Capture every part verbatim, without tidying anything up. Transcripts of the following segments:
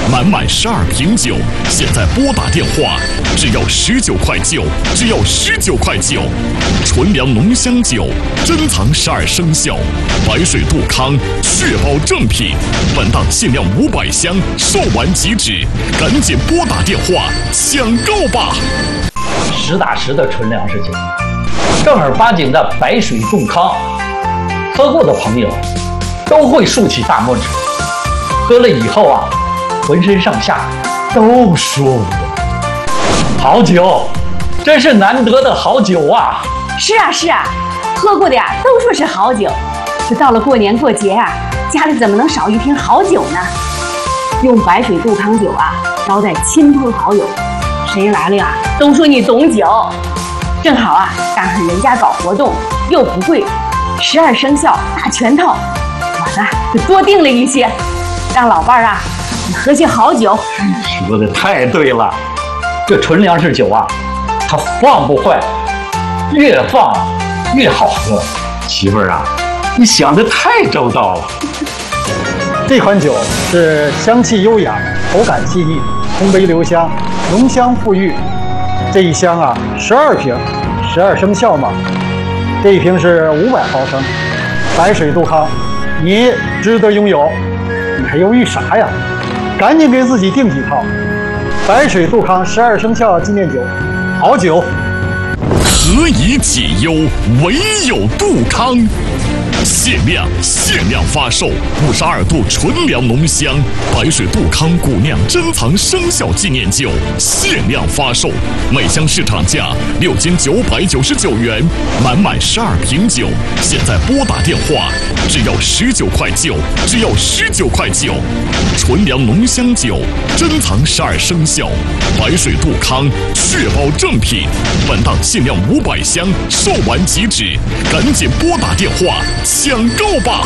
满满十二瓶酒，现在拨打电话只要十九块九，只要十九块九。纯粮浓香酒，珍藏十二生肖，白水杜康，确保正品。本档限量五百箱，售完即止，赶紧拨打电话抢购吧！ 实打实的纯粮食酒，正儿八经的白水杜康，喝过的朋友都会竖起大拇指。喝了以后啊，浑身上下都舒服。好酒，真是难得的好酒啊！ 是啊是啊，喝过的呀都说是好酒。这到了过年过节啊，家里怎么能少一瓶好酒呢？用白水杜康酒啊招待亲朋好友，谁来了呀都说你懂酒。正好啊赶上人家搞活动，又不贵，十二生肖大全套，我呢就多订了一些，让老伴儿啊你喝些好酒。 说的太对了，这纯粮食酒啊，它放不坏，越放越好喝。媳妇儿啊，你想的太周到了。 这款酒是香气优雅，口感细腻，烘焙留香，浓香馥郁。这一箱啊，十二瓶，十二生肖嘛。这一瓶是五百毫升，白水杜康，你值得拥有。你还犹豫啥呀？赶紧给自己订几套。白水杜康十二生肖纪念酒，好酒。 何以解忧，唯有杜康。限量限量发售五十二度纯粮浓香白水杜康古酿珍藏生肖纪念酒，限量发售，每箱市场价六千九百九十九元，满满十二瓶酒，现在拨打电话只要十九块九，只要十九块九。纯粮浓香酒，珍藏十二生肖，白水杜康，确保正品。本档限量五百箱，售完即止，赶紧拨打电话抢购吧！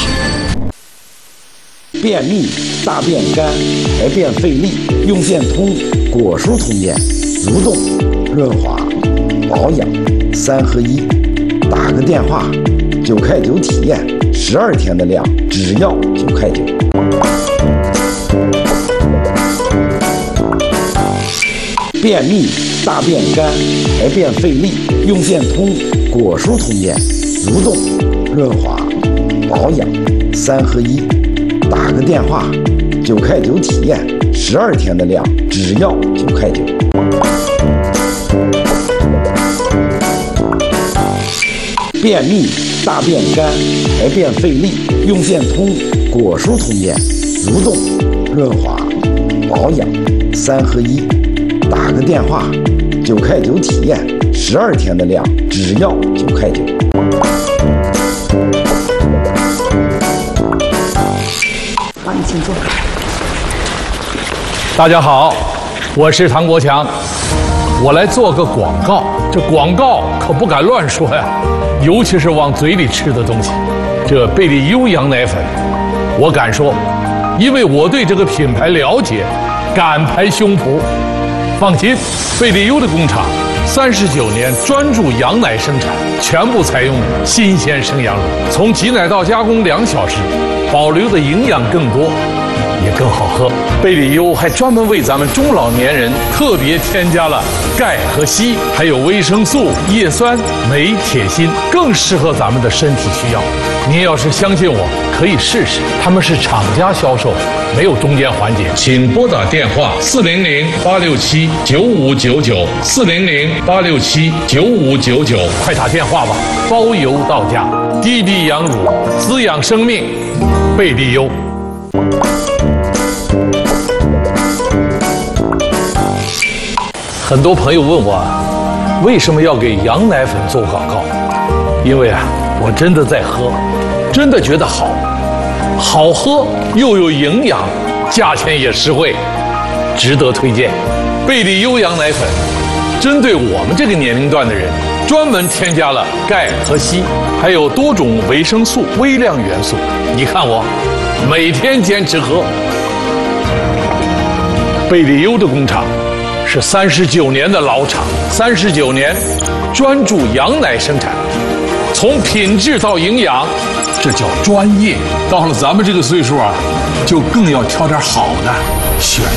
便秘、大便干、排便费力，用健通果蔬通便，蠕动、润滑、保养三合一。打个电话，九块九体验，十二天的量只要九块九。便秘、大便干、排便费力，用健通果蔬通便，蠕动、润滑、保养三合一。打个电话，九块九体验，十二天的量只要九块九。便秘、大便干、排便费力，用健通果蔬通便，蠕动、润滑、保养三合一。打个电话，九块九体验，十二天的量只要九块九。 帮你请坐。 大家好，我是唐国强，我来做个广告。这广告可不敢乱说呀，尤其是往嘴里吃的东西。这贝利优羊奶粉，我敢说，因为我对这个品牌了解，敢拍胸脯。放心，贝利优的工厂三十九年专注羊奶生产，全部采用新鲜生羊乳，从挤奶到加工两小时，保留的营养更多，也更好喝。贝利优还专门为咱们中老年人特别添加了钙和硒，还有维生素、叶酸、镁、铁、锌，更适合咱们的身体需要。您要是相信我，可以试试，他们是厂家销售，没有中间环节。请拨打电话四零零八六七九五九九四零零八六七九五九九，快打电话吧，包邮到家。滴滴羊乳，滋养生命，贝利优。很多朋友问我，为什么要给羊奶粉做广告？因为啊，我真的在喝，真的觉得好，好喝又有营养，价钱也实惠，值得推荐。贝利优羊奶粉针对我们这个年龄段的人，专门添加了钙和硒，还有多种维生素、微量元素。你看我每天坚持喝。贝利优的工厂是三十九年的老厂，三十九年专注羊奶生产，从品质到营养，这叫专业。到了咱们这个岁数啊，就更要挑点好的，选